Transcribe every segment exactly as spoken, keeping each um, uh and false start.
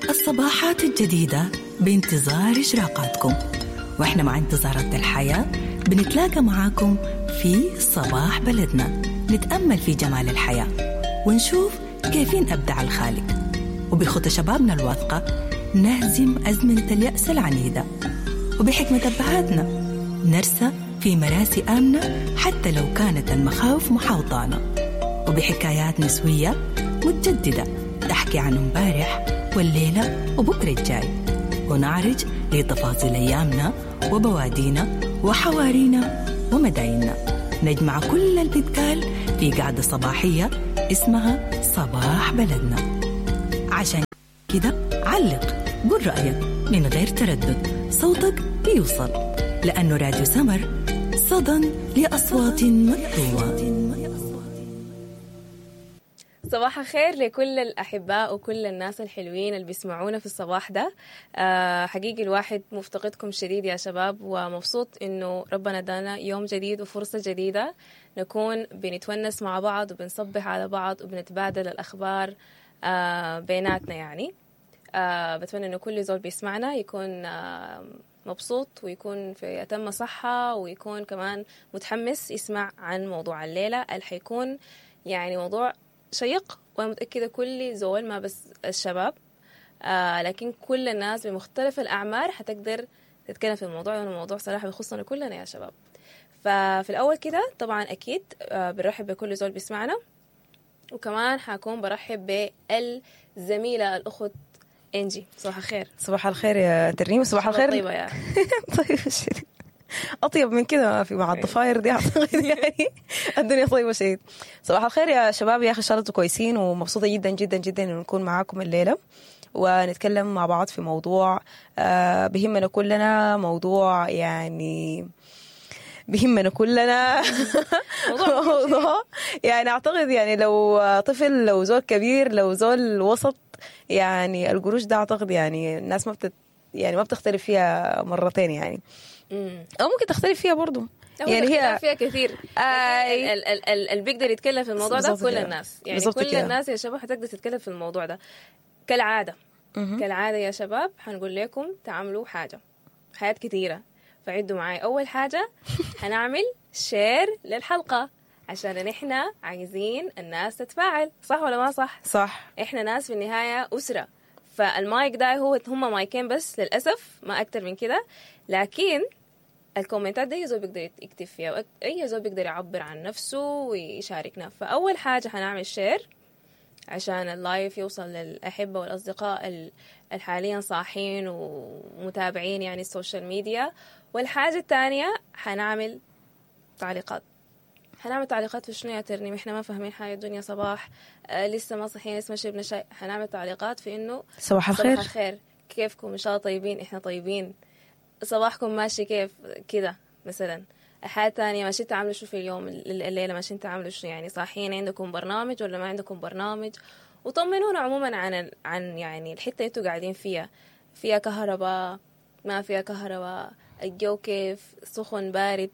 الصباحات الجديدة بانتظار إشراقاتكم، وإحنا مع انتظارات الحياة بنتلاقى معاكم في صباح بلدنا، نتأمل في جمال الحياة ونشوف كيفين أبدع الخالق، وبخطى شبابنا الواثقة نهزم أزمنة اليأس العنيدة، وبحكمة أبهاتنا نرسى في مراسي آمنة حتى لو كانت المخاوف محاوطانا، وبحكايات نسوية متجددة تحكي عن امبارح والليلة وبكرة الجاي، ونعرج لتفاصيل أيامنا وبوادينا وحوارينا ومدايننا، نجمع كل البتكال في قعدة صباحية اسمها صباح بلدنا. عشان كده علق، قل رأيك من غير تردد، صوتك بيوصل، لأنه راديو سمر صدى لأصوات مكتومة. صباح الخير لكل الأحباء وكل الناس الحلوين اللي بيسمعونا في الصباح ده. أه حقيقي الواحد مفتقدكم شديد يا شباب، ومبسوط إنه ربنا دانا يوم جديد وفرصة جديدة نكون بنتونس مع بعض وبنصبح على بعض وبنتبادل الأخبار أه بيناتنا يعني. أه بتمنى إنه كل زول بيسمعنا يكون أه مبسوط ويكون في أتم صحة، ويكون كمان متحمس يسمع عن موضوع الليلة اللي حيكون يعني موضوع شيق، وأنا متأكدة كل زول ما بس الشباب آه لكن كل الناس بمختلف الأعمار حتقدر تتكلم في الموضوع، لأنه الموضوع صراحة بيخصنا كلنا يا شباب. ففي الأول كده طبعا أكيد آه برحب بكل زول بيسمعنا، وكمان حكون برحب بالزميلة الأخت إنجي. صباح الخير. صباح الخير يا ترنيم. صباح الخير. طيبة يا طيب أطيب من كده ما في، مع الضفاير دي أعتقد يعني الدنيا طيبة شيء. صباح الخير يا شباب، يا أخي إن شاء الله كويسين، ومبسوطة جدا جدا جدا إنه نكون معاكم الليلة ونتكلم مع بعض في موضوع آه بهمنا كلنا، موضوع يعني بهمنا كلنا موضوع يعني أعتقد يعني لو طفل، لو زول كبير، لو زول وسط، يعني القروش ده أعتقد يعني الناس ما بتت يعني ما بتختلف فيها مرتين يعني، أو ممكن تختلف فيها برضو يعني هي فيها كثير. اللي بيقدر يتكلم في الموضوع ده كل الناس، يعني كل كده. الناس يا شباب حتقدر تتكلم في الموضوع ده كالعادة. م- كالعادة يا شباب حنقول لكم تعملوا حاجة، حاجات كثيرة، فعدوا معي. أول حاجة هنعمل شير للحلقة عشان نحن عايزين الناس تتفاعل، صح ولا ما صح؟ صح. إحنا ناس في النهاية أسرة، فالمايك ده هو هم مايكين بس للأسف، ما أكتر من كده، لكن الكومنتات دي أي زول بيقدر يكتب فيها، أي زول بيقدر يعبر عن نفسه ويشاركنا. فأول حاجة هنعمل شير عشان اللايف يوصل للأحبة والأصدقاء الحاليا صاحين ومتابعين يعني السوشيال ميديا. والحاجة الثانية هنعمل تعليقات. هنعمل تعليقات في شنو يا ترنيم؟ احنا ما فاهمين حاجة، الدنيا صباح، آه لسه ما صحيين، لسه ما شربنا شاي. هنعمل تعليقات في إنه صباح الخير، صباح الخير، كيفكم؟ إن شاء الله طيبين، إحنا طيبين. صباحكم ماشي كيف كده مثلا. حاجة تانية، ماشي تعملوا شو في اليوم الليلة؟ ماشي تعملوا شو يعني؟ صاحيين عندكم برنامج ولا ما عندكم برنامج؟ وطمنونا عموما عن عن يعني الحتة انتوا قاعدين فيها، فيها كهرباء ما فيها كهرباء، الجو كيف، سخن بارد،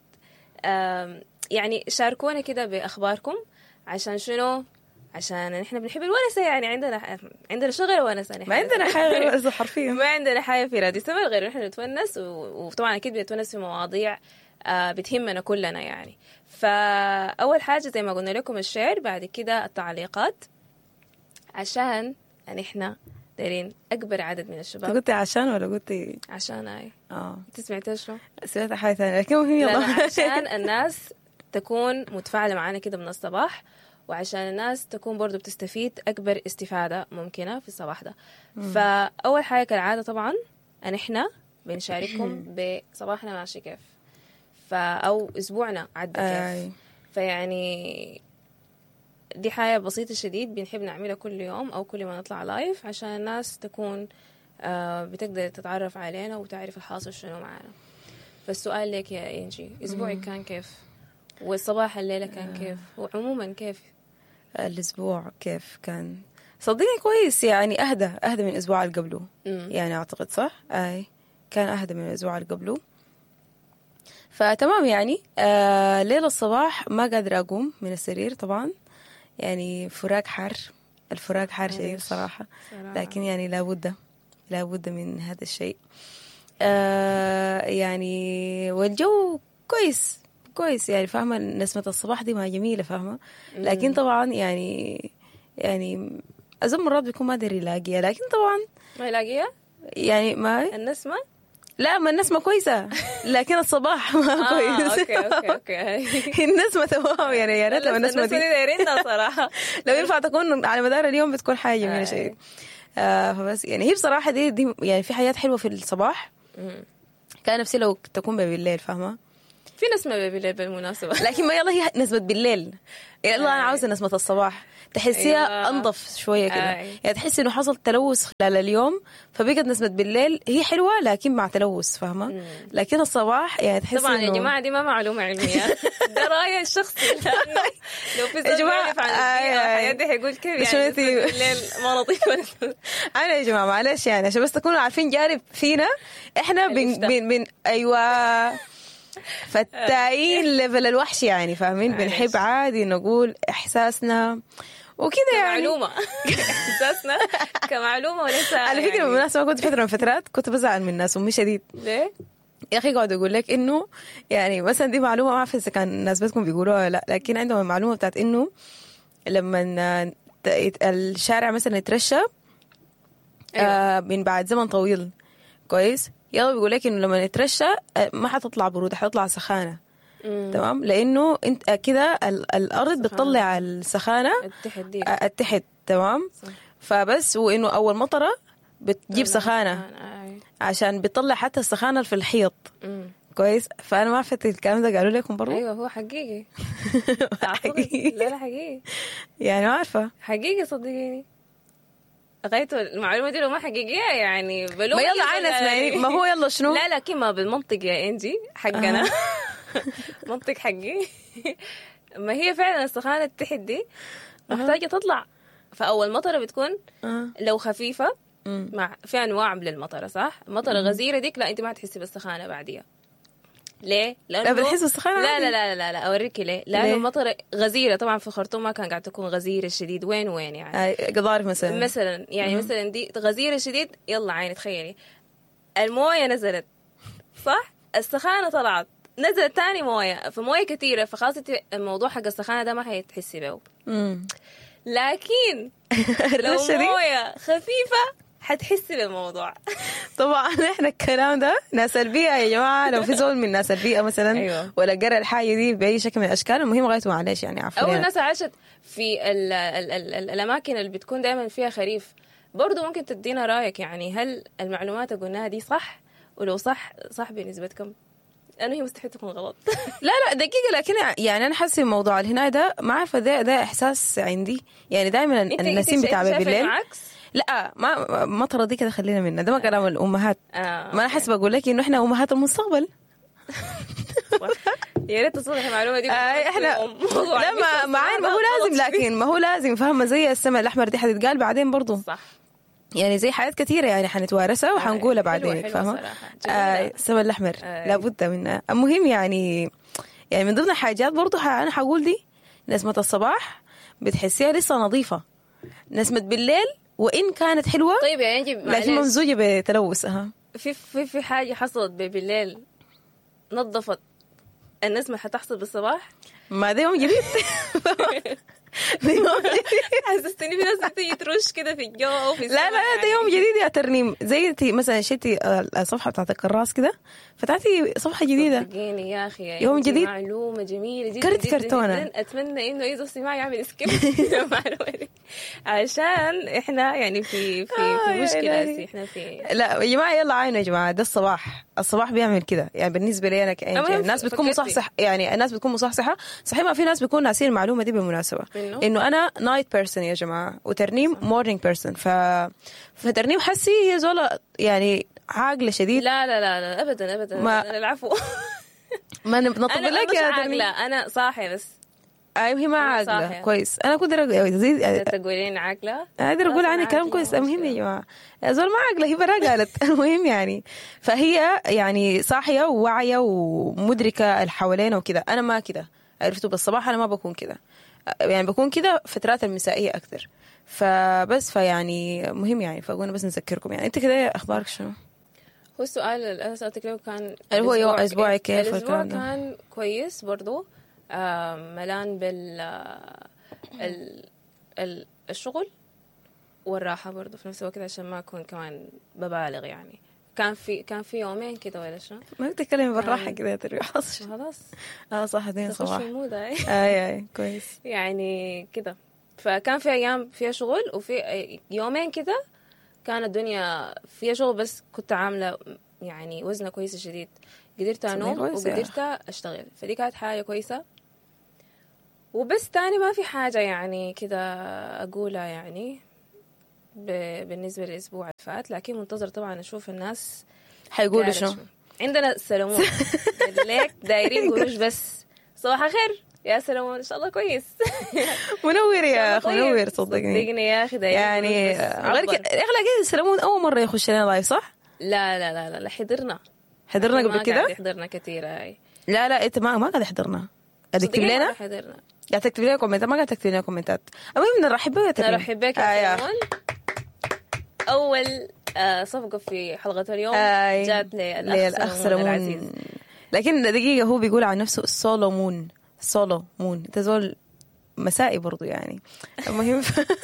يعني شاركونا كده بأخباركم. عشان شنو؟ عشان نحن بنحب الونسة، يعني عندنا عندنا شغل ونسة، ما عندنا حاجة ونسة حرفيا، ما عندنا حاجة في راديو سمر غير نحن نتونس، وطبعا أكيد بنتونس في مواضيع بتهمنا كلنا يعني. فأول حاجة زي ما قلنا لكم الشعر، بعد كده التعليقات، عشان نحن دايرين أكبر عدد من الشباب. قلتي عشان ولا قلتي عشان؟ أي اه أنت سمعتي شو؟ سمعت حاجة ثانية لكن مهم يلا. عشان الناس تكون متفاعلة معنا كده من الصباح، وعشان الناس تكون برضو بتستفيد أكبر استفادة ممكنة في الصباح ده. فأول حاجة كالعادة طبعا أن إحنا بنشارككم بصباحنا ماشي كيف، أو أسبوعنا عدى كيف. فيعني دي حاجة بسيطة شديد بنحب نعملها كل يوم أو كل ما نطلع لايف، عشان الناس تكون آه بتقدر تتعرف علينا وتعرف الحاصل شنو معنا. فالسؤال لك يا إنجي، أسبوعك كان كيف؟ والصباح الليلة كان كيف؟ وعموما كيف الأسبوع كيف كان؟ صدقني كويس يعني، أهدى أهدى من الأسبوع اللي قبله يعني أعتقد، صح؟ أي كان أهدى من الأسبوع اللي قبله، فتمام يعني. آه ليلة الصباح ما قادرة أقوم من السرير طبعا، يعني فراق حر، الفراق حر شيء صراحة، لكن يعني لابد لابد من هذا الشيء. آه يعني والجو كويس كويس يعني فاهمة، نسمة الصباح دي ما جميلة فاهمة، لكن طبعا يعني يعني أزم مرات بيكون ما أدري يلاقيها، لكن طبعا ما يلاقيها يعني ما النسمة. لا ما النسمة كويسة لكن الصباح ما آه كويس. أوكي أوكي أوكي. النسمة تمام يعني يا ريت لو النسمة دي دايرينها صراحة لو ينفع تكون على مدار اليوم بتكون حاجة جميلة شيء. آه فبس يعني هي بصراحة دي, دي يعني في حاجات حلوة في الصباح كان نفسي لو تكون بالليل فاهمة. في نسمة بالليل بالمناسبة لكن ما يلا هي نسمة بالليل، يلا أنا عاوزة نسمة الصباح تحسيها أيوة. أنظف شوية كده. أي. يعني تحسي إنه حصل تلوث خلال اليوم فبقت نسمة بالليل هي حلوة لكن مع تلوث فاهمة. لكن الصباح يعني تحسي طبعا إنه يا جماعة دي ما معلومة علمية، ده رأيي الشخصي. لو في يا جماعة يعرف عن البيئة الحياة دي حيقول كيف يعني نسمة بالليل ما لطيفة. أنا يا جماعة معلش يعني عشان بس تكونوا عارفين جانب فينا إحنا بن بن بن أيوة فتاين ليفل الوحش يعني فاهمين، بنحب عادي نقول إحساسنا وكذا يعني معلومة. إحساسنا كمعلومة وليس على فكرة يعني. بالمناسبة كنت فترة من فترات كنت بزعل من الناس أمي شديد. ليه؟ يا أخي قاعد أقول لك إنه يعني مثلا دي معلومة ما أعرف إذا كان الناس بتكون بيقولوها لا، لكن عندهم المعلومة بتاعت إنه لما الشارع مثلا يترشى أيوة. آه من بعد زمن طويل كويس يلا بيقول لك إنه لما يترشى ما حتطلع برودة حتطلع سخانة. مم. تمام لأنه أنت كده الأرض بتطلع السخانة التحدي التحت تمام صح. فبس وإنه أول مطرة بتجيب سخانة عشان بتطلع حتى السخانة في الحيط. مم. كويس. فأنا ما عرفت الكلام ده قالوا لكم برضو. أيوة هو حقيقي. حقيقي لا لا حقيقي يعني ما عارفة حقيقي صدقيني غايته المعلومة دي لو ما حقيقية يعني بلوم ما يلا عين اسمعي ما هو يلا شنو لا لا كما بالمنطق يا إنجي حقنا. منطق حقي. ما هي فعلا السخانة تحت دي محتاجة تطلع فأول مطرة بتكون لو خفيفة مع في أنواع للمطرة صح. مطرة غزيرة ديك لا أنت ما تحسي بالسخانة بعديها. ليه؟ لأنه لا بتحس بالسخانة لا لا لا لا لا أوريكي ليه. لأنه المطرة غزيرة طبعا في الخرطوم ما كان قاعد تكون غزيرة شديد وين وين يعني قضارف مثلا مثلا يعني مم. مثلا دي غزيرة شديد يلا عيني تخيلي الموية نزلت صح السخانة طلعت نزلت تاني موية فموية كتيرة فخاصة الموضوع حق السخانة ده ما هيتحسي به. لكن لو موية خفيفة حتحسي بالموضوع. طبعا احنا الكلام ده ناس البيئة يا جماعة لو في زول من ناس البيئة مثلا أيوة. ولا قرأ الحاجة دي بأي شكل من الأشكال المهم غايته معلش يعني عفوا. أول ناس عاشت في ال ال ال ال الأماكن اللي بتكون دائما فيها خريف برضو ممكن تدينا رأيك يعني هل المعلومات اللي قلناها دي صح ولو صح صح بنسبتكم لأنه هي مستحيل تكون غلط. لا لا دقيقة لكن يعني أنا حاسة الموضوع هنا ده ما عارفة ده ده إحساس عندي يعني دائما النسيم بتاع بالليل لا ما مطرة دي كده خلينا منها ده ما كلام الأمهات. آه ما أنا حاسة بقول لك إنه إحنا أمهات المستقبل. يا ريت تصلح المعلومة دي. آه إحنا لا ما معين ما هو لازم لكن ما هو لازم فاهمة زي السماء الأحمر دي حتتقال بعدين برضو صح يعني زي حاجات كثيرة يعني حنتوارثها وحنقولها بعدين فاهمة. آه السماء الأحمر آه لابد منها. المهم يعني يعني من ضمن الحاجات برضو أنا حقول دي نسمة الصباح بتحسيها لسه نظيفة نسمة بالليل وإن كانت حلوة طيب يعني لكن ممزوجة بتلوثها. في في في حاجة حصلت بالليل نظفت النسمة حتحصل بالصباح ما ده يوم جديد. حسستني في ناس بتيجي ترش كده في الجو في لا لا ده يوم جديد يا ترنيم زي انتي مثلا شتي الصفحة بتاعت الكراس كده فتعطي صفحة جديدة. صدقيني يا أخي يوم جديد معلومة جميلة جدا كرت جدا, كرتونة. جداً. أتمنى إنه إذا استماع يعمل سكيب المعلومة دي عشان إحنا يعني في في في مشكلة يعني. إحنا في لا يا جماعة يلا عاينوا يا جماعة ده الصباح الصباح بيعمل كده يعني بالنسبة لي أنا كأنجي الناس بتكون مصحصح يعني الناس بتكون مصحصحة صحيح ما في ناس بيكون ناسين المعلومة دي بالمناسبة إنه أنا نايت بيرسون يا جماعة وترنيم مورنينج بيرسون ف فترنيم حسي هي زولا يعني عاقلة شديد. لا لا لا, لا أبدا أبدا ما... العفو. ما نطلق لك يا ترنيم أنا صاحية بس أيوة هي ما عاقلة كويس أنا كنت أقول زي تقولين عاقلة أقدر أقول عني كلام كويس. المهم يا جماعة زول ما عاقلة هي برا قالت. المهم يعني فهي يعني صاحية وواعية ومدركة الحوالين وكذا. أنا ما كذا عرفتوا بالصباح أنا ما بكون كذا يعني بكون كذا فترات المسائية أكثر فبس فيعني مهم يعني، فقلنا بس نذكركم يعني. انت كده اخبارك شنو؟ هو السؤال اللي انا سألتك له كان اللي هو الأسبوع اسبوعي كيف؟ الاسبوع الكلام ده كان كويس برضو. آه ملان بال آه، ال ال الشغل والراحة برضو في نفس الوقت، عشان ما أكون كمان ببالغ يعني. كان في كان في يومين كده ولا شنو؟ ما بتتكلمي بالراحه كان- كده تروي حصل. خلاص اه صح، دين تخش صباح. في المود هاي. اي اي كويس. يعني كده. فكان في أيام فيها شغل، وفي يومين كده كانت الدنيا فيها شغل، بس كنت عاملة يعني وزنة كويسة شديد، قدرت أنوم كويس يا وقدرت أشتغل، فدي كانت حاجة كويسة. وبس تاني ما في حاجة يعني كده أقولها يعني ب- بالنسبة للأسبوع اللي فات، لكن منتظر طبعا أشوف الناس حيقولوا قالت شنو؟ عندنا سلمون ليك دايرين قروش بس. صباح الخير يا سلمون، إن شاء الله كويس. منور يا اخ، طيب. منور صدقني. صدقني يا أخي دايرين يعني قروش بس. غير كده يا اخي، لا سلمون اول مره يخش لنا لايف صح؟ لا لا لا لا, لا حضرنا حضرنا ما قبل كده؟ قاعد يحضرنا كثير هاي. لا لا انت ما ما قاعد تحضرنا، قاعد تكتب صدقني لنا، ما حضرنا. قاعد تكتب لنا كومنتات، ما قاعد تكتب لنا كومنتات. المهم نرحب بك يا ترنيم. نرحب بك آه يا يا سلمون. أول آه صفقة في حلقة اليوم آي. جات للأخ للأخ سلمون العزيز. سلمون. لكن دقيقة هو بيقول عن نفسه السولومون، سولومون انت زول مسائي برضو يعني. المهم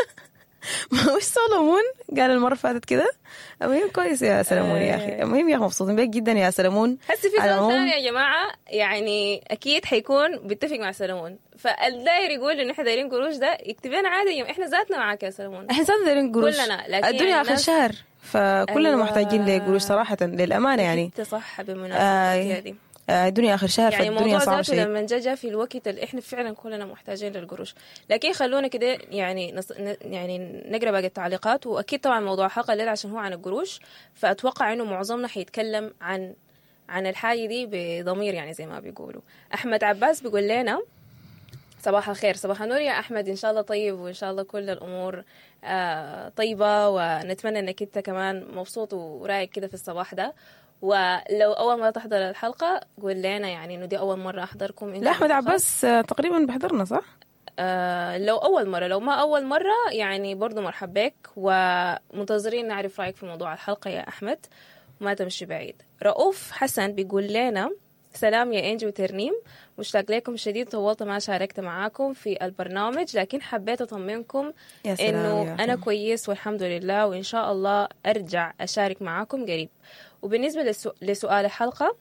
ما وش سولومون قال المرة فاتت كده. المهم كويس يا سلمون يا أخي. المهم يا أخي مبسوطين بك جدا يا سلمون. هسه في على سؤال العموم- ثاني يا جماعة، يعني أكيد حيكون بيتفق مع سلمون، فالداير يقول إنه إحنا دايرين قروش ده يكتب لنا عادي، إحنا ذاتنا معاك يا سلمون. احنا صار دايرين قروش كلنا، لكن الدنيا يعني آخر الناس- شهر، فكلنا أيوة. محتاجين لقروش صراحة للأمانة يعني. أنت صح بالمناسبة آه دي. آه، الدنيا آخر شهر، يعني فالدنيا الموضوع صعبة ذاته شيء. لما جا في الوقت اللي احنا فعلا كلنا محتاجين للقروش. لكن خلونا كده يعني نص... ن- يعني نقرا باقي التعليقات. واكيد طبعا موضوع حلقه الليله عشان هو عن القروش، فاتوقع انه معظمنا حيتكلم عن عن الحاجه دي بضمير يعني زي ما بيقولوا. احمد عباس بيقول لنا صباح الخير. صباح النور يا احمد، ان شاء الله طيب، وان شاء الله كل الامور آه طيبه، ونتمنى انك انت كمان مبسوط ورايق كده في الصباح ده. ولو اول مره تحضر الحلقه قول لنا يعني انه دي اول مره احضركم. لا أحمد عباس آه، تقريبا بحضرنا صح؟ آه لو اول مره، لو ما اول مره يعني برضو مرحب بك، ومنتظرين نعرف رايك في موضوع الحلقه يا احمد، وما تمشي بعيد. رؤوف حسن بيقول لنا سلام يا انجي وترنيم، مشتاق لكم شديد، طولت ما شاركت معاكم في البرنامج، لكن حبيت اطمنكم يا سلام انه يا أخي. انا كويس والحمد لله، وان شاء الله ارجع اشارك معاكم قريب. وبالنسبه لسو... لسؤال الحلقه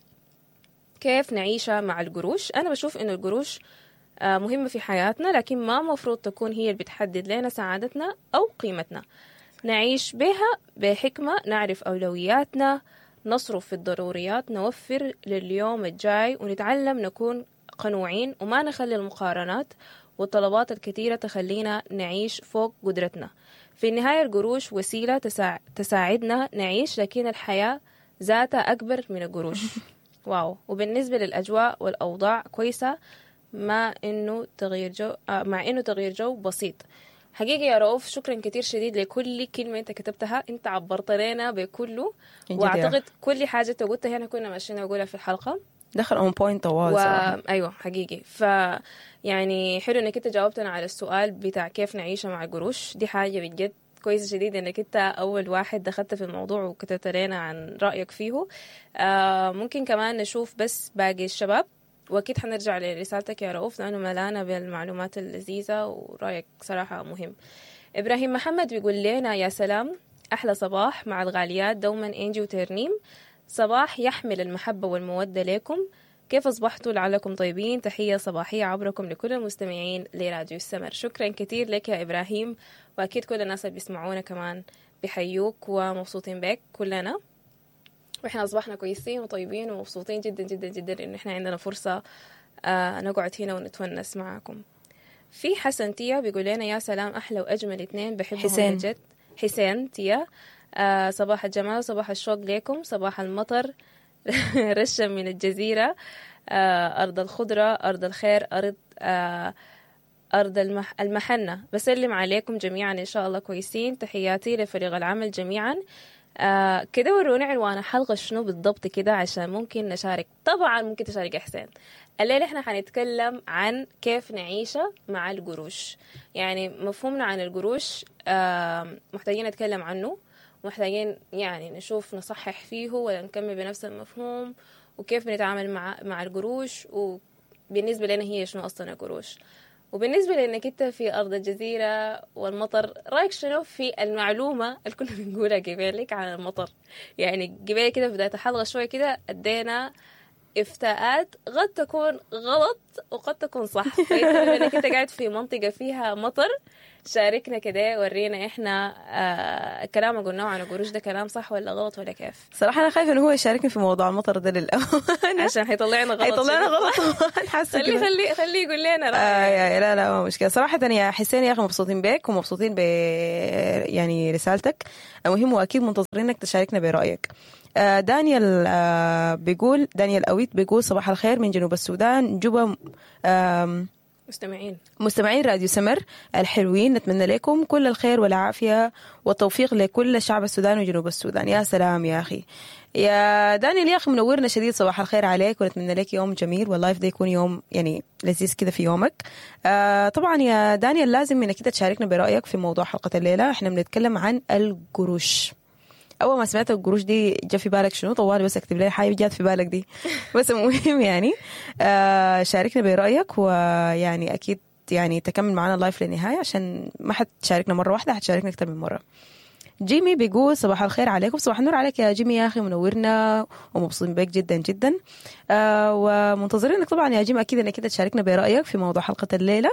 كيف نعيشها مع القروش، انا بشوف انه القروش آه، مهمه في حياتنا، لكن ما مفروض تكون هي اللي بتحدد لنا سعادتنا او قيمتنا. نعيش بها بحكمه، نعرف اولوياتنا، نصرف في الضروريات، نوفر لليوم الجاي، ونتعلم نكون قنوعين وما نخلي المقارنات والطلبات الكثيرة تخلينا نعيش فوق قدرتنا. في النهاية القروش وسيلة تساع... تساعدنا نعيش، لكن الحياة ذاتها أكبر من القروش. واو. وبالنسبة للأجواء والأوضاع كويسة، مع إنه تغيير جو آه، مع إنه تغيير جو بسيط. حقيقة يا رؤوف شكرا كتير شديد لكل كلمة أنت كتبتها، أنت عبرت لنا بكله، جد وأعتقد كل حاجة أنت قلتها هنا كنا ماشيين نقولها في الحلقة. دخل اون بوينت طوال و... صراحة. ايوه حقيقي. ف يعني حلو انك انت جاوبتنا على السؤال بتاع كيف نعيشها مع القروش، دي حاجه بجد كويسه شديد انك انت اول واحد دخلت في الموضوع وكتبت لنا عن رايك فيه. آه ممكن كمان نشوف بس باقي الشباب، واكيد حنرجع لرسالتك يا رؤوف لانه ملانه بالمعلومات اللذيذه ورايك صراحه مهم. ابراهيم محمد بيقول لنا يا سلام، احلى صباح مع الغاليات دوما انجي وترنيم، صباح يحمل المحبة والمودة لكم، كيف أصبحتوا؟ لعلكم طيبين، تحية صباحية عبركم لكل المستمعين لراديو السمر. شكرا كتير لك يا إبراهيم، وأكيد كل الناس اللي بيسمعونا كمان بيحيوك ومبسوطين بك كلنا، وإحنا أصبحنا كويسين وطيبين ومبسوطين جدا جدا جدا إن إحنا عندنا فرصة آه نقعد هنا ونتونس معكم. في حسن تيا بيقول لنا يا سلام، أحلى وأجمل اثنين بحبهم حسين. بجد. حسين تيا، آه صباح الجمال، صباح الشوق لكم، صباح المطر، رشة من الجزيرة، آه أرض الخضرة، أرض الخير، أرض آه أرض المح المحنة. بسلم عليكم جميعا، إن شاء الله كويسين، تحياتي لفريق العمل جميعا، آه كده وروني عنوان الحلقة شنو بالضبط كده عشان ممكن نشارك. طبعا ممكن تشارك إحسان. الليلة إحنا حنتكلم عن كيف نعيشه مع القروش. يعني مفهومنا عن القروش آه محتاجين نتكلم عنه، محتاجين يعني نشوف نصحح فيه ولا نكمل بنفس المفهوم، وكيف بنتعامل مع مع القروش، وبالنسبة لنا هي شنو أصلا القروش. وبالنسبة لأنك أنت في أرض الجزيرة والمطر، رأيك شنو في المعلومة الكل بنقولها قبالك عن المطر؟ يعني قبالك كده في بداية الحلقة شوية كده أدينا إفتاءات قد تكون غلط وقد تكون صح، فإنك أنت قاعد في منطقة فيها مطر، شاركنا كده ورينا إحنا آه الكلام اللي قلناه عن القروش ده كلام صح ولا غلط ولا كيف. صراحة أنا خايفة إنه هو يشاركني في موضوع المطر ده للأمانة عشان حيطلعنا غلط. حيطلعنا غلط حاسة خلي خلي خلي يقول لنا رأيك. آه لا لا ما مشكلة. صراحة يا حسين يا أخي مبسوطين بك ومبسوطين ب يعني رسالتك المهم، وأكيد منتظرين إنك تشاركنا برأيك. آه دانيال آه بيقول دانيال أويت بيقول صباح الخير من جنوب السودان جوبا. آه مستمعين مستمعين راديو سمر الحلوين، نتمنى لكم كل الخير والعافية والتوفيق لكل شعب السودان وجنوب السودان. يا سلام يا أخي يا دانيال يا أخي منورنا شديد. صباح الخير عليك ونتمنى لك يوم جميل واللايف ده يكون يوم يعني لذيذ كده في يومك. آه طبعا يا دانيال لازم انك كده تشاركنا برأيك في موضوع حلقة الليلة. احنا بنتكلم عن القروش. اول ما سمعت القروش دي جا في بالك شنو؟ طوالي بس اكتب لي حاجه جات في بالك دي بس المهم يعني آه شاركنا برايك، ويعني اكيد يعني تكمل معنا اللايف للنهايه عشان ما حد تشاركنا مره واحده، حتشاركنا اكثر من مره. جيمي بيقول صباح الخير عليكم. صباح النور عليك يا جيمي يا اخي منورنا ومبسوطين بك جدا جدا. آه ومنتظرينك طبعا يا جيمي اكيد انك كده تشاركنا برايك في موضوع حلقه الليله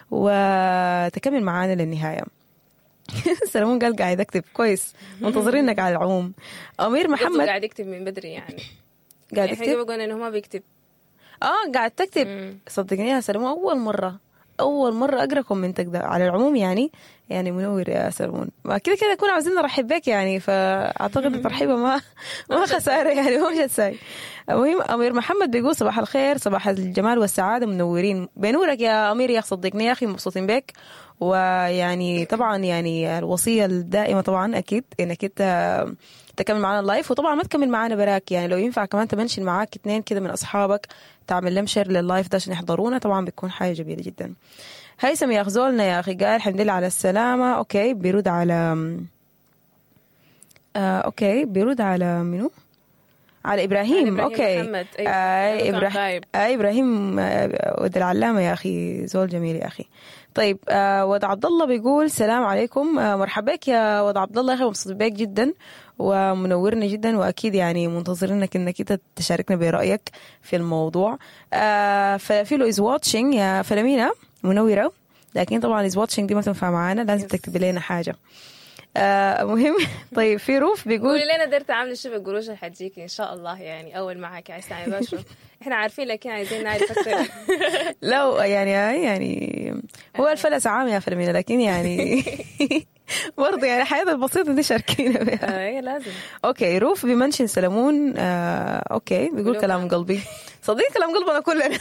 وتكمل معنا للنهايه. سلمون قال قاعد اكتب كويس، منتظرينك على العموم. امير محمد قاعد يكتب من بدري يعني قاعد يكتب. احنا بقولنا انه ما بيكتب. اه قاعد تكتب. مم. صدقني يا سلمون اول مره اول مره اقرا كومنتك ده. على العموم يعني يعني منور يا سلمون. ما كده كده كنا عاوزين نرحب بك يعني، فاعتقد الترحيبه ما ما خساره يعني ما مشت ساي. المهم امير محمد بيقول صباح الخير صباح الجمال والسعاده منورين بنورك يا امير يا صدقني يا اخي مبسوطين بك. ويعني طبعا يعني الوصيه الدائمه طبعا اكيد انك انت تكمل معنا اللايف، وطبعا ما تكمل معنا براك يعني لو ينفع كمان تمنشن معاك اثنين كده من اصحابك تعمل لهم شير لللايف ده عشان يحضرونا، طبعا بتكون حاجه جميله جدا. هيثم ياخذولنا يا اخي قال الحمد لله على السلامه. اوكي بيرد على آه اوكي بيرد على منو؟ على ابراهيم. اوكي محمد. أيوة. آه ابراهيم آه ابراهيم آه ود العلامه يا اخي زول جميل يا اخي. طيب آه ود عبد الله بيقول السلام عليكم. آه مرحبا بك يا ود عبد الله يا اخي مبسوط بك جدا ومنورنا جدا، واكيد يعني منتظرينك انك انت تشاركنا برايك في الموضوع. آه ففيلو از واتشنج يا فلامينا منوره، لكن طبعا از واتشنج دي ما تنفع معانا، لازم تكتب لنا حاجه. آه مهم. طيب في روف بيقول قولي لنا قدرت تعمل شو بالقروش اللي حتجيك ان شاء الله يعني اول معك عايز تعمل باشا. احنا عارفين لكن عايزين نعرف اكثر. لو يعني يعني هو الفلس عام يا فلمينا، لكن يعني برضه يعني حياتنا البسيطة دي شاركينا بها. ايه لازم. اوكي روف بمنشن سلمون. آه اوكي بيقول كلام قلبي. صديق كلام قلبنا كلنا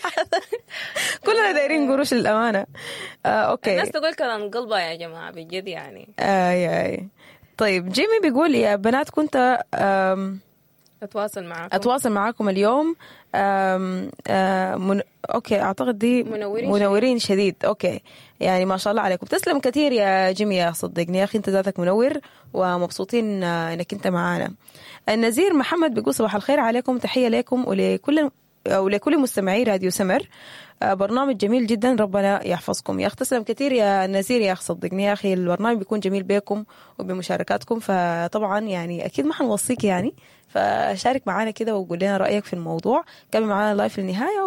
كلنا دايرين قروش للأمانة. آه اوكي الناس تقول كلام قلبها يا جماعة بجد يعني. آه يا طيب جيمي بيقول يا بنات كنت آم اتواصل معاكم اتواصل معاكم اليوم. آم آم من... اوكي اعتقد دي منورين, منورين شديد. شديد اوكي يعني ما شاء الله عليكم. تسلم كثير يا جيمي يا صدقني يا اخي انت ذاتك منور ومبسوطين انك انت معانا. النزير محمد بيقول صباح الخير عليكم، تحية لكم ولكل ولكل مستمعي راديو سمر، برنامج جميل جدا ربنا يحفظكم. يا اخي تسلم كثير يا نزير يا اخي صدقني يا اخي البرنامج بيكون جميل بكم وبمشاركاتكم، فطبعا يعني اكيد ما حنوصيك يعني، فشارك معانا كده وقول لنا رأيك في الموضوع. كمل معانا لايف للنهاية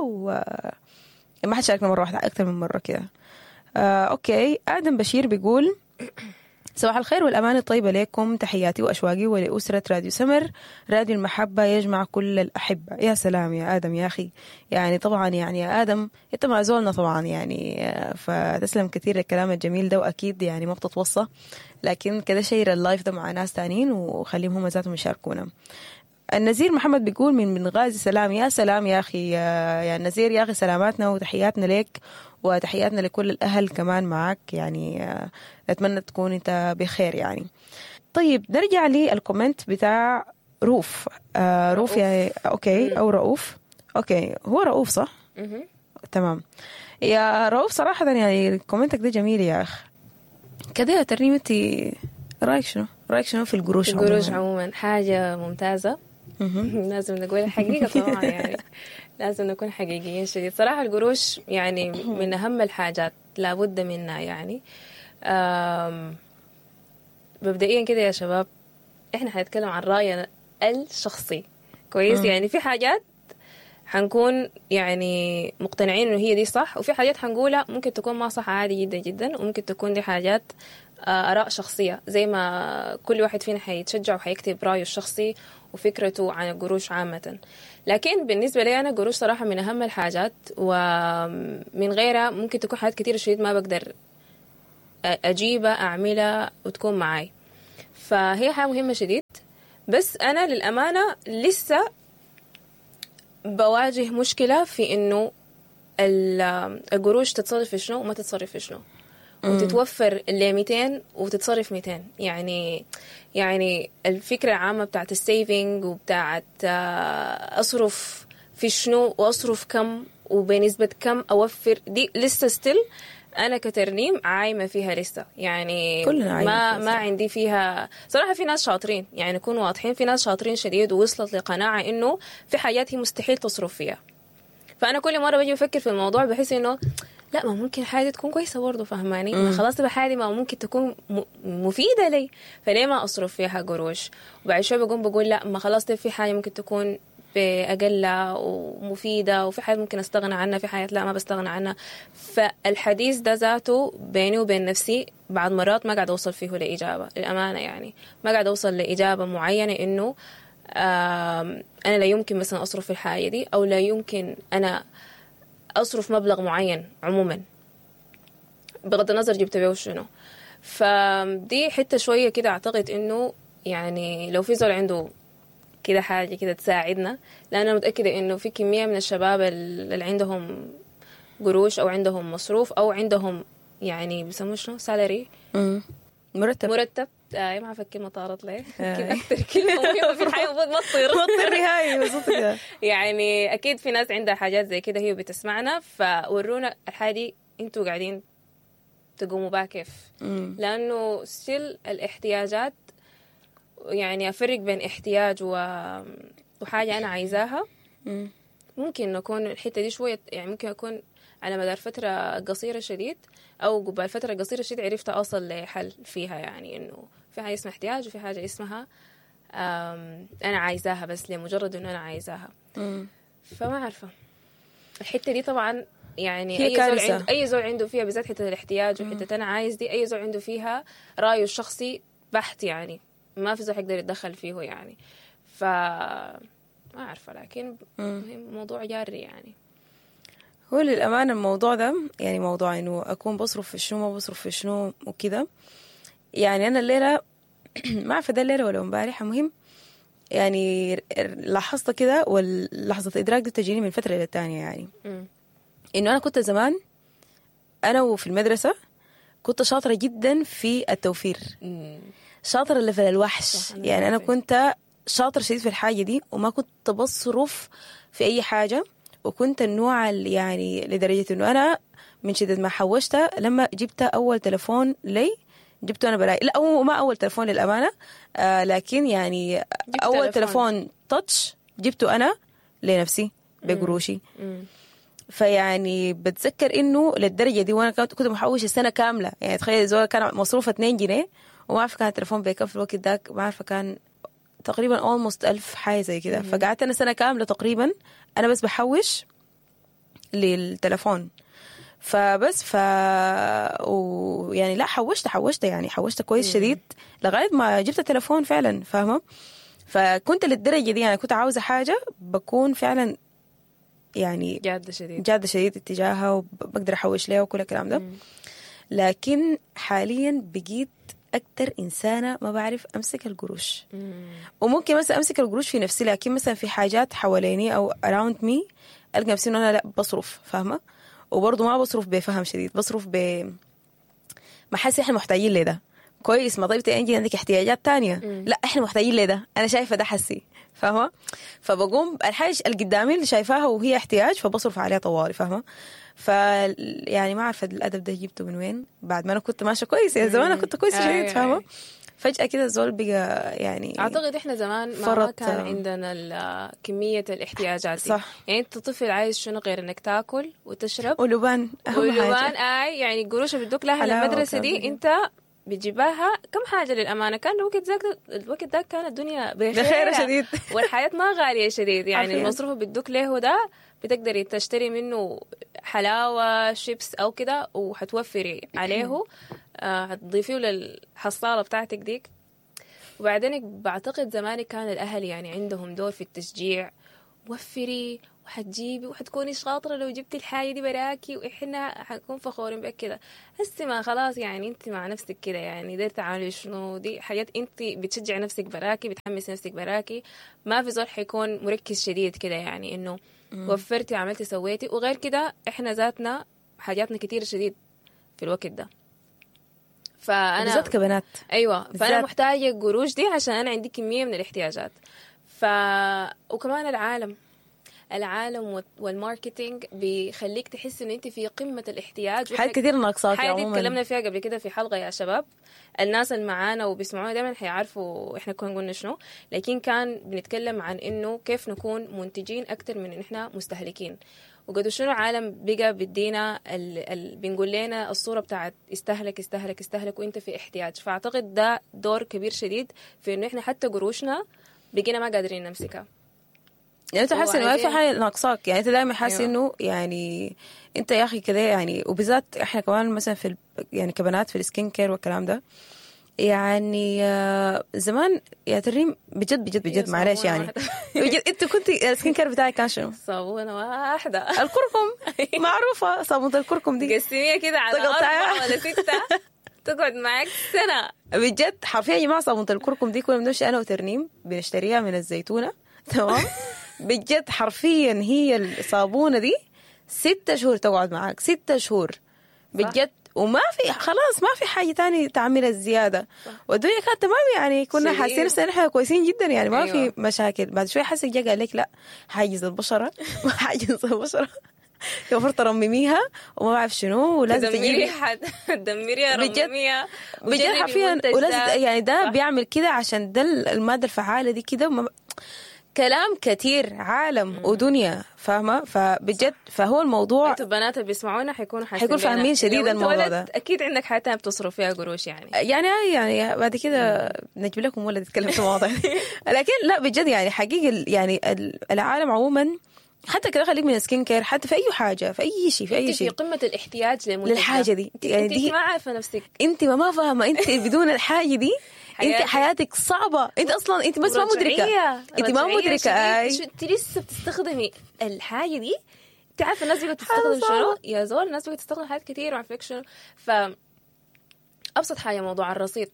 وما حد شاركنا مرة واحدة أكثر من مرة كده. آه، أوكي آدم بشير بيقول صباح الخير والأمان الطيبة لكم، تحياتي وأشواقي ولأسرة راديو سمر، راديو المحبة يجمع كل الأحبة. يا سلام يا آدم يا أخي، يعني طبعا يعني يا آدم أنت ما زولنا طبعا يعني، فتسلم كثير الكلام الجميل ده، وأكيد يعني ما بتتوصى لكن كده شير اللايف ده مع ناس تانيين وخليهم هم ذاتهم يشاركونا. النزير محمد بيقول من من غازي سلام. يا سلام يا أخي يا النزير يا أخي، سلاماتنا وتحياتنا لك وتحياتنا لكل الأهل كمان معك، يعني نتمنى تكون أنت بخير يعني. طيب نرجع للكومنت بتاع روف. آه روف يعني اوكي او رؤوف. اوكي هو رؤوف صح؟ مهم. تمام يا رؤوف. صراحة يعني كومنتك ده جميل يا اخ. كده يا ترنيم انت رايك شنو؟ رايك شنو في القروش؟ القروش عموما حاجة ممتازة. لازم نقول الحقيقة طبعا يعني لازم نكون حقيقيين شديد. صراحة القروش يعني من أهم الحاجات لابد منها يعني. مبدئيا كده يا شباب احنا حنتكلم عن رأينا الشخصي كويس. م. يعني في حاجات حنكون يعني مقتنعين انه هي دي صح، وفي حاجات حنقولها ممكن تكون ما صح عادي جدا جدا، وممكن تكون دي حاجات آراء شخصية زي ما كل واحد فينا حيتشجع وحيكتب رأيه الشخصي وفكرته عن القروش عامة. لكن بالنسبة لي أنا القروش صراحة من أهم الحاجات، ومن غيرها ممكن تكون حاجات كتير شديد ما بقدر أجيبها أعملها وتكون معاي. فهي حاجة مهمة شديد. بس أنا للأمانة لسه بواجه مشكلة في إنه القروش تتصرف في شنو وما تتصرف في شنو، وتتوفر ل مئتين وتتصرف مئتين. يعني يعني الفكرة العامة بتاعت السيفينج وبتاعت أصرف في شنو وأصرف كم وبنسبة كم أوفر، دي لسه ستيل أنا كترنيم عايمة فيها لسه. يعني ما ما عندي فيها صراحة. في ناس شاطرين يعني نكون واضحين، في ناس شاطرين شديد ووصلت لقناعة إنه في حاجات هي مستحيل تصرف فيها. فأنا كل مرة بجي بفكر في الموضوع بحس إنه لا، ما ممكن حاجة تكون كويسة برضه، فهماني؟ ما خلاص تبقى حاجة ما ممكن تكون مفيدة لي، فليه ما أصرف فيها قروش؟ وبعد شوي بقوم بقول لا، ما خلاص في حاجة ممكن تكون بأقل ومفيدة، وفي حاجات ممكن أستغنى عنها، في حاجات لا ما بستغنى عنها. فالحديث ده ذاته بيني وبين نفسي بعض مرات ما قاعد أوصل فيه لإجابة للأمانة. يعني ما قاعد أوصل لإجابة معينة إنه أنا لا يمكن مثلا أصرف في الحاجة دي، أو لا يمكن أنا أصرف مبلغ معين عموما بغض النظر جبت بيه شنو. فدي حتة شوية كده أعتقد إنه يعني لو في زول عنده كده حاجة كده تساعدنا، لأن أنا متأكدة إنه في كمية من الشباب اللي عندهم قروش أو عندهم مصروف أو عندهم يعني بيسموه شنو سالري، مرتب مرتب آه ما عارفة كلمة طارت ليه كده أكتر كلمة مهمة في الحياة المفروض ما تصير مطر نهائي بالضبط. يعني أكيد في ناس عندها حاجات زي كده هي بتسمعنا، فورونا الحاجة أنتوا قاعدين تقوموا بها كيف. مم. لأنه ستيل الاحتياجات يعني أفرق بين احتياج و... وحاجة أنا عايزاها. مم. ممكن نكون الحتة دي شوية يعني ممكن أكون على مدار فترة قصيرة شديد أو قبل فترة قصيرة شديد عرفت أوصل لحل فيها. يعني إنه في حاجة اسمها احتياج وفي حاجة اسمها أنا عايزاها بس لمجرد إنه أنا عايزاها. مم. فما عارفة الحتة دي طبعا يعني أي زول عنده أي زول عنده فيها بالذات حتة الاحتياج وحتة أنا عايز دي، أي زول عنده فيها رأيه الشخصي بحت يعني ما في زول يقدر يتدخل فيه يعني. ف ما عارفة لكن موضوع جاري يعني. هو للأمانة الموضوع ده يعني موضوع إنه أكون بصرف في شنو ما بصرف في شنو وكده. يعني أنا الليلة ما عارفة ده الليلة ولا امبارح مهم يعني لاحظت كده، واللحظة إدراك دي تجيني من فترة إلى التانية يعني م. إنه أنا كنت زمان أنا وفي المدرسة كنت شاطرة جدا في التوفير م. شاطرة اللي في الوحش يعني. أنا كنت شاطر شديد في الحاجة دي وما كنت بصرف في أي حاجة، وكنت النوع يعني لدرجة إنه أنا من شدة ما حوشتها لما جبت أول تلفون لي جبته أنا براي. لا أو ما أول تلفون للأمانة آه لكن يعني أول تلفون تاتش جبته أنا لنفسي بقروشي. فيعني بتذكر إنه للدرجة دي وأنا كنت محوش السنة كاملة. يعني تخيل زوجة كان مصروفة اتنين جنيه وما أعرف كان التلفون بيكفي في الوقت داك، ما أعرف كان تقريبا almost ألف حاجة زي كده. فقعدت أنا سنة كاملة تقريبا أنا بس بحوش للتلفون. فبس ف ويعني لا حوشت حوشت يعني حوشت كويس شديد لغاية ما جبت التلفون فعلا، فاهمة؟ فكنت للدرجة دي يعني كنت عاوزة حاجة بكون فعلا يعني جادة شديد جادة شديد اتجاهها وبقدر أحوش لها وكل الكلام ده. مم. لكن حاليا بقيت أكتر إنسانة ما بعرف أمسك القروش. مم. وممكن مثلا أمسك القروش في نفسي، لكن مثلا في حاجات حواليني أو around me ألقى نفسي إنه أنا لا بصرف، فاهمة؟ وبرضه ما بصرف بفهم شديد، بصرف ب ما حاسس إحنا محتاجين لده كويس. ما طيب انت عندك احتياجات تانية. م. لا احنا محتاجين لده، انا شايفه ده حسي، فاهمه؟ فبقوم الحاجه اللي قدامي اللي شايفاها وهي احتياج فبصرف عليها طوالي، فاهمه؟ ف يعني ما عارفه الادب ده جبته من وين بعد ما انا كنت ماشيه كويس. يا زمان انا كنت كويس شديد، فاهمه؟ فجأة كده الزول بقى يعني أعتقد إحنا زمان ما كان عندنا كمية الاحتياجات دي. صح. يعني أنت طفل عايز شنو غير إنك تاكل وتشرب ولبان، أهم ولبان حاجة. آي يعني قروش بدوك لها المدرسة دي أنت بتجيبها كم حاجة للأمانة. كان الوقت ذاك الوقت ذاك كانت الدنيا بخير شديد والحياة ما غالية شديد. يعني المصروف بدوك له ده بتقدري تشتري منه حلاوة شيبس أو كده وحتوفري عليه، هتضيفيه للحصالة بتاعتك ديك. وبعدين بعتقد زمان كان الأهل يعني عندهم دور في التشجيع، وفري وحتجيبي وحتكوني شاطرة لو جبتي الحاجة دي براكي وإحنا حنكون فخورين بك كده. هسي ما خلاص يعني أنت مع نفسك كده، يعني دير تعملي شنو دي حاجات أنت بتشجع نفسك براكي، بتحمس نفسك براكي. ما في زول حيكون مركز شديد كده يعني إنه وفرتي عملتي سويتي. وغير كده إحنا ذاتنا حاجاتنا كتير شديد في الوقت ده. فأنا بالذات كبنات. أيوة بالزات. فأنا محتاجة قروش دي عشان أنا عندي كمية من الاحتياجات. ف وكمان العالم العالم والماركتينج بيخليك تحس إن أنت في قمة الاحتياج. حاجات كتير ناقصات عموما. حاجة تكلمنا فيها قبل كده في حلقة يا شباب. الناس اللي معانا وبيسمعونا دايما حيعرفوا إحنا كنا قلنا شنو، لكن كان بنتكلم عن إنه كيف نكون منتجين أكتر من إن إحنا مستهلكين. وقد شنو عالم بقى بدينا ال... ال... بنقول لنا الصورة بتاعت استهلك استهلك استهلك وإنت في احتياج. فأعتقد ده دور كبير شديد في إنه إحنا حتى قروشنا بقينا ما قادرين نمسكها. يعني انت حاسس انه ما في حاجه ناقصاك، يعني انت دائما حاسس انه يعني انت يا اخي كده يعني. وبالذات احنا كمان مثلا في ال... يعني كبنات في السكين كير والكلام ده، يعني زمان يا تريم بجد بجد بجد معلش يعني بجد انت كنت السكين كير بتاعك كان شنو؟ صابونه واحده الكركم معروفه، صابونه الكركم دي قسميه كده على أربعة ولا ستة تقعد معك سنه بجد حرفيا. يا جماعه صابونه الكركم دي كنا بنمشي انا وترنيم بنشتريها من الزيتونه، تمام؟ بجد حرفيا هي الصابونه دي ستة شهور تقعد معك، ستة شهور بجد. وما في خلاص ما في حاجة تاني تعمل الزيادة. والدنيا كانت تمام يعني، كنا حاسين نفسنا نحن كويسين جدا يعني ما أيوة. في مشاكل. بعد شوي حسك جا قال لك لا حاجز البشرة حاجز البشرة كفر ترمميها وما بعرف شنو ولازم تدمري حد تدمريها رمميها بجد حرفيا. ولازم يعني ده بيعمل كده عشان ده المادة الفعالة دي كده. كلام كتير عالم مم. ودنيا، فاهمة؟ فبجد فهو الموضوع انتوا بنات اللي بيسمعونا حيكونوا حاسين حيكون فاهمين شديد الموضوع ده. اكيد عندك حياتها بتصرف فيها قروش يعني يعني يعني بعد كده نجيب لكم ولد يتكلم في الموضوع لكن لا بجد يعني حقيقي يعني العالم عموما حتى كده خليك من السكين كير، حتى في اي حاجه في اي شيء في اي شيء في قمه الاحتياج للحاجه دي. يعني انت دي ما عارفه نفسك، انت ما ما فاهمه انت بدون الحاجه دي انت حياتك صعبه. انت اصلا انت بس ما مدركه انت ما مدركه اي انت لسه بتستخدمي الحاجه دي. انت عارفه الناس بقت تستخدم شنو يا زول؟ الناس بقت تستخدم حاجات كتير وعارفه شنو. ف ابسط حاجه موضوع الرصيد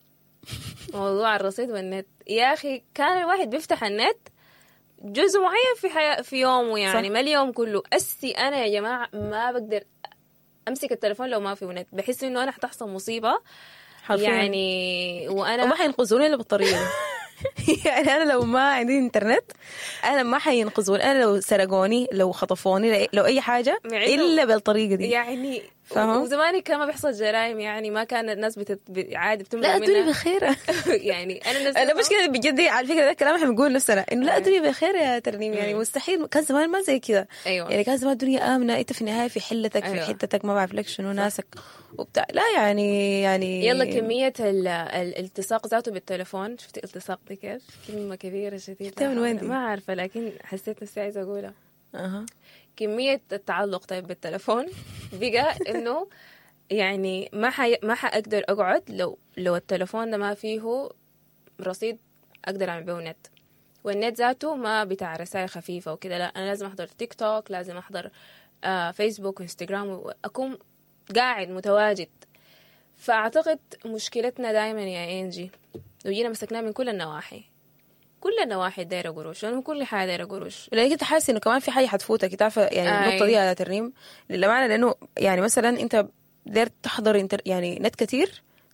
موضوع الرصيد والنت يا اخي. كان الواحد بيفتح النت جزء معين في حي... في يومه يعني، ما اليوم كله. أسي أنا يا جماعة ما بقدر أمسك التليفون لو ما في نت، بحس إنه أنا حتحصل مصيبة حرفيا. يعني وأنا وما حينقذوني إلا بالطريقة يعني أنا لو ما عندي إنترنت أنا ما حينقذوني. أنا لو سرقوني لو خطفوني لو أي حاجة إلا بالطريقة دي يعني. وزماني كان ما بيحصل جرائم يعني، ما كان الناس بت... عادي بتمر لا الدنيا بخير يعني. أنا لا مش كده بجد على فكرة ده الكلام احنا بنقول نفسنا إنه لا الدنيا بخير يا ترنيم يعني. مستحيل كان زمان ما زي كذا أيوة. يعني كان زمان الدنيا آمنة، أنت في النهاية في حلتك أيوة. في حتتك ما بعرف لك شنو ناسك وبتاع. لا يعني يعني يلا كمية الالتصاق ذاته بالتليفون. شفتي التصاق دي كيف كلمة كبيرة شديدة من وين دي؟ ما عارفة لكن حسيت نفسي عايزة أقولها. أه. كمية التعلق طيب بالتليفون بقى إنه يعني ما حي... ما حأقدر أقعد لو لو التليفون ده ما فيه رصيد أقدر أعمل به نت. والنت ذاته ما بتاع رسائل خفيفة وكده، لا أنا لازم أحضر تيك توك، لازم أحضر آه فيسبوك وإنستغرام وأكون قاعد متواجد. فأعتقد مشكلتنا دائما يا إنجي لو جينا مسكناه من كل النواحي، كل النواحي دايره قروش، لانه كل حاجه دايره قروش. لانك انت حاسس انه كمان في حاجه حتفوتك تعرف يعني آه النقطه دي يا ترنيم للامانه. لانه يعني مثلا انت داير تحضر انت يعني نت كتير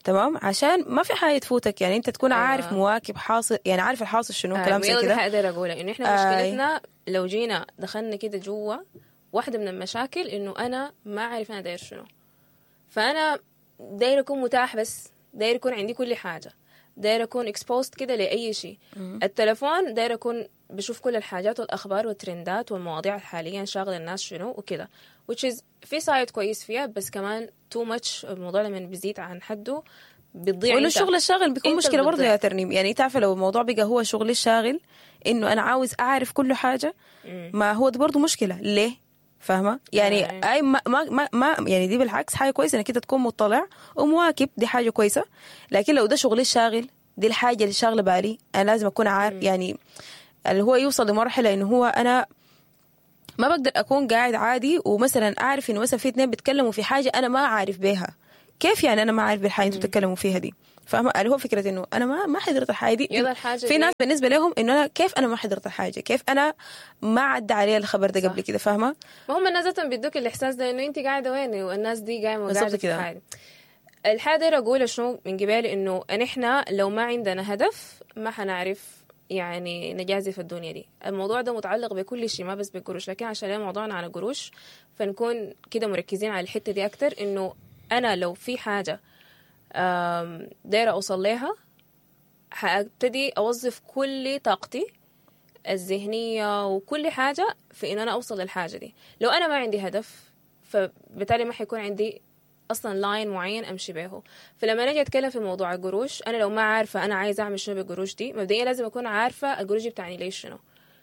تمام، عشان ما في حاجه تفوتك، يعني انت تكون أيوة. عارف مواكب حاصل، يعني عارف الحاصل شنو. آه. كلام زي كده حقدر اقوله انه احنا مشكلتنا لو جينا دخلنا كده جوا، واحده من المشاكل انه انا ما اعرف انا داير شنو. فانا داير اكون متاح، بس داير يكون عندي كل حاجه، داير اكون اكسبوست كده لاي شيء. التلفون داير اكون بشوف كل الحاجات والاخبار والترندات والمواضيع حاليا شاغله الناس شنو وكده، which is في سايد كويس فيها، بس كمان تو ماتش الموضوع لما بيزيد عن حده بتضيع. وانه الشغل الشاغل بيكون مشكله برضه يا ترنيم. يعني تعرف لو الموضوع بقى هو شغل الشاغل، انه انا عاوز اعرف كل حاجه، ما هو ده برضه مشكله. ليه؟ فاهمه يعني آه. اي ما, ما ما يعني دي بالعكس حاجه كويسه انك انت تكون مطلع ومواكب، دي حاجه كويسه. لكن لو ده شغل الشاغل، دي الحاجه اللي شاغله بالي، انا لازم اكون عارف. يعني اللي هو يوصل لمرحله انه هو انا ما بقدر اكون قاعد عادي ومثلا اعرف انه مثلا في اثنين بيتكلموا في حاجه انا ما عارف بيها. كيف يعني انا ما عارف بالحاجه انتوا بتتكلموا فيها دي؟ فاهمه اللي هو فكره انه انا ما ما حضرت الحاجه دي. الحاجة في ناس بالنسبه لهم انه انا كيف انا ما حضرت الحاجه، كيف انا ما عدى علي الخبر ده قبل كده. فاهمه؟ ما هم الناس ذاتهم بيدوك الاحساس ده انه انت قاعده وين والناس دي قاعده قاعده في حاجه. الحاجه دي اقول شنو من قبل، انه نحن لو ما عندنا هدف ما حنعرف يعني نجازي في الدنيا دي. الموضوع ده متعلق بكل شيء، ما بس بالقروش، لكن عشان موضوعنا على قروش فنكون كده مركزين على الحته دي اكتر. انه انا لو في حاجه دايره اوصل لها، حابتدي اوظف كل طاقتي الذهنيه وكل حاجه في ان انا اوصل للحاجه دي. لو انا ما عندي هدف فبالتالي ما حيكون عندي اصلا لاين معين امشي به. فلما نجي اتكلم في موضوع القروش، انا لو ما عارفه انا عايزه اعمل شنو بالقروش دي، مبدئيا لازم اكون عارفه القروش دي بتعني ليش شنو.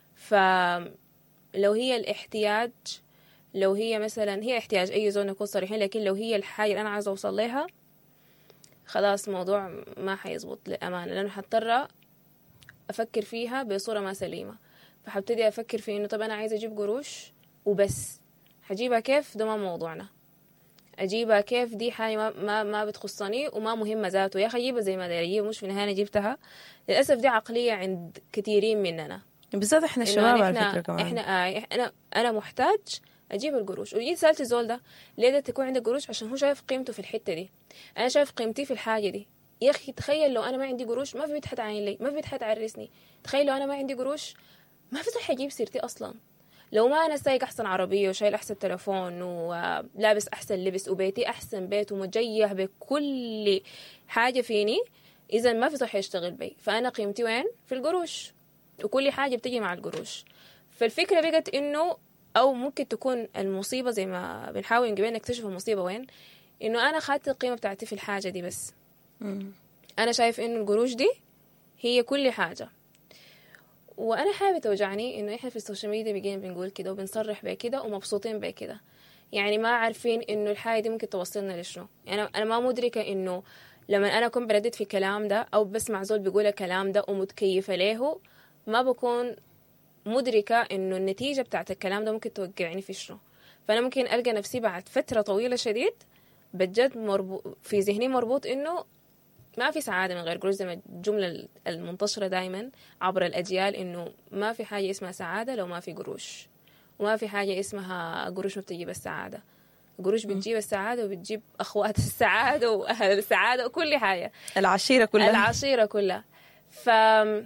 فلو هي الاحتياج، لو هي مثلا هي احتياج، اي زول نكون صريحين، لكن لو هي الحاجه اللي انا عايزه اوصل لها، خلاص موضوع ما حيزبط للامانه، لانه حضطر افكر فيها بصوره ما سليمه. فحبتدي افكر في انه طب انا عايزه اجيب قروش وبس، حجيبها كيف؟ ده ما موضوعنا. اجيبها كيف دي حاجه ما ما, ما بتخصني وما مهمه ذاته. يا اخي اجيبها زي ما داير اجيبها، مش في النهايه انا جبتها. للاسف دي عقليه عند كثيرين مننا، بالذات احنا الشباب على فكره كمان. احنا آه انا انا محتاج اجيب القروش. وجيت سالت الزول ده ليه ده تكون عندك قروش؟ عشان هو شايف قيمته في الحته دي، انا شايف قيمتي في الحاجه دي. يا اخي تخيل لو انا ما عندي قروش ما في بيت حتعين لي، ما في بيت حتعرسني. تخيل لو انا ما عندي قروش ما في صح اجيب سيرتي اصلا. لو ما انا سايق احسن عربيه وشايل احسن تلفون ولابس احسن لبس وبيتي احسن بيت ومجيه بكل حاجه فيني، اذا ما في صح يشتغل بي. فانا قيمتي وين؟ في القروش، وكل حاجه بتجي مع القروش. فالفكره بقت انه، او ممكن تكون المصيبه زي ما بنحاول قبل نكتشف المصيبه وين، انه انا خدت القيمه بتاعتي في الحاجه دي بس. م. انا شايف انه القروش دي هي كل حاجه. وانا حابه توجعني انه احنا في السوشيال ميديا بيجينا بنقول كده وبنصرح بكده ومبسوطين بكده، يعني ما عارفين انه الحاجه دي ممكن توصلنا لشنو. يعني انا ما مدركه انه لما انا اكون بردد في الكلام ده او بسمع زول بيقول الكلام ده ومتكيفه له، ما بكون مدركه انه النتيجه بتاعت الكلام ده ممكن توقعني في شنو. فانا ممكن القى نفسي بعد فتره طويله شديد بجد مربوط في ذهني، مربوط انه ما في سعادة من غير قروش، زي ما الجملة المنتشرة دايما عبر الأجيال، إنه ما في حاجة اسمها سعادة لو ما في قروش، وما في حاجة اسمها قروش ما بتجيب السعادة. قروش بتجيب السعادة وبتجيب أخوات السعادة وأهل السعادة وكل حاجة، العشيرة كلها العشيرة كلها. فما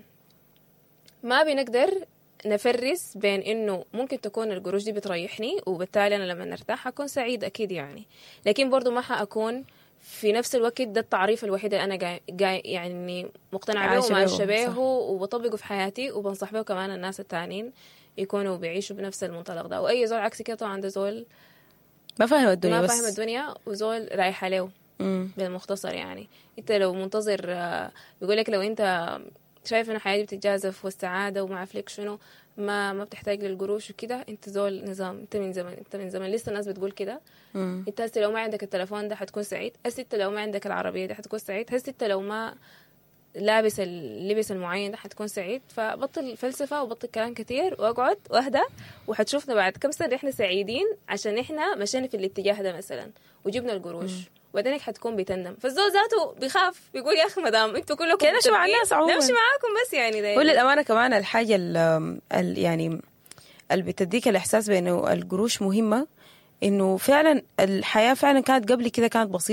بنقدر نفرز بين إنه ممكن تكون القروش دي بتريحني وبالتالي أنا لما نرتاح أكون سعيد أكيد يعني، لكن برضو ما حأكون في نفس الوقت ده التعريف الوحيد اللي أنا جاي, جاي يعني مقتنع به وما أشبهه وبطبقه في حياتي وبنصح به كمان الناس التانيين يكونوا بيعيشوا بنفس المنطلق ده. وأي زول عكس كده طبعا ده زول ما فاهم الدنيا، ما بس فاهم الدنيا وزول رايح عليه بالمختصر. يعني أنت لو منتظر، بيقول لك لو أنت شايف إنه حياتي بتتجازف والسعادة وما عارف لك شنو، ما ما بتحتاج للقروش وكده، انت زول نظام. انت من زمان انت من زمان لسه الناس بتقول كده. انت هسه لو ما عندك التلفون ده حتكون سعيد، هسه انت لو ما عندك العربيه دي حتكون سعيد، هسه انت لو ما لابس اللبس المعين ده حتكون سعيد. فبطل فلسفه وبطل كلام كتير واقعد واهدى، وحتشوفنا بعد كم سنه احنا سعيدين عشان احنا مشينا في الاتجاه ده مثلا وجبنا القروش. وبعدين حتكون بتندم. فالزول ذاته بيخاف، بيقول يا اخي مدام انتوا كلكم كده نمشي مع الناس عموما، نمشي معاكم بس. يعني ده وللامانه كمان الحاجه اللي يعني اللي بتديك الاحساس بانه القروش مهمه، انه فعلا الحياه فعلا كانت قبل كده كانت بسيطه.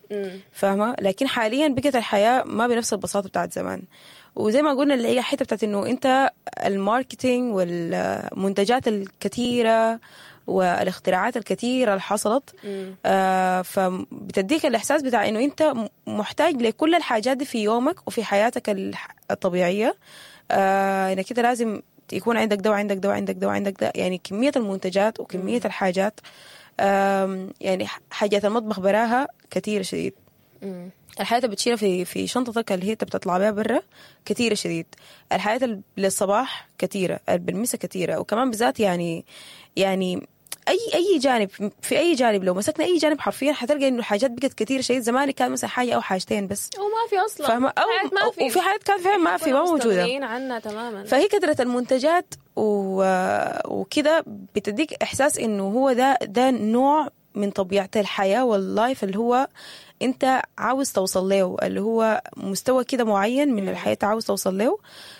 فاهمة؟ لكن حاليا بقت الحياة ما بنفس البساطة بتاعت زمان. وزي ما قلنا اللي هي حتة بتاعت انه انت الماركتينج والمنتجات الكثيرة والاختراعات الكثيرة اللي حصلت آه فبتديك الإحساس بتاع انه انت محتاج لكل الحاجات دي في يومك وفي حياتك الطبيعية. آه انك انت لازم يكون عندك دواء عندك دواء عندك دواء عندك دواء. يعني كمية المنتجات وكمية الحاجات يعني حاجات المطبخ براها كثيرة شديد. الحياة بتشيلها في في شنطتك اللي هي بتطلع بها برا كثيرة شديد. الحياة للصباح كثيرة، بالمسة كثيرة، وكمان بذات يعني يعني أي أي جانب في أي جانب لو مسكنا أي جانب حرفيا حتلقى إنه الحاجات بقت كثيرة شديد. زمان كان مثلا حاجة أو حاجتين بس أو ما في أصلا، فاهمة؟ أو, ما في. أو وفي حاجات كان فيها ما في ما موجودة عنها تماما. فهي كثرة المنتجات و... وكده بتديك إحساس إنه هو ده ده نوع من طبيعة الحياة واللايف اللي هو أنت عاوز توصل له، اللي هو مستوى كده معين من الحياة عاوز توصل له.